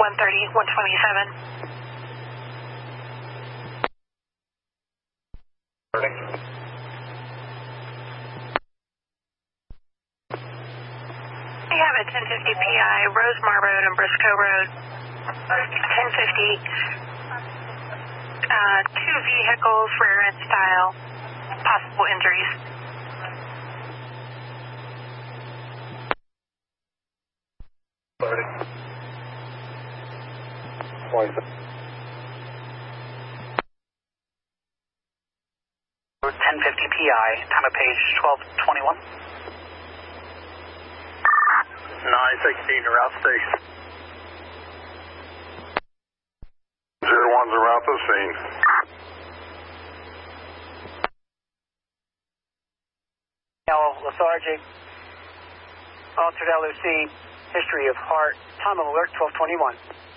130, 127. We have a 1050 PI, Rosemar Road and Briscoe Road. 1050. Two vehicles, rear end style, possible injuries. Road 1050 PI, time of page 1221. 916 to route station. 01's around the scene. Lethargic, altered LOC, history of heart, time of alert 1221.